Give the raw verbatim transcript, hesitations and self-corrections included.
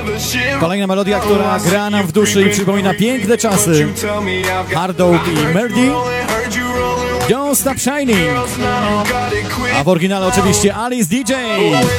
Kolejna melodia, która gra nam w duszy i przypomina piękne czasy. Hard Oak i Merdy. Don't Stop Shining. A w oryginale oczywiście Alice D J.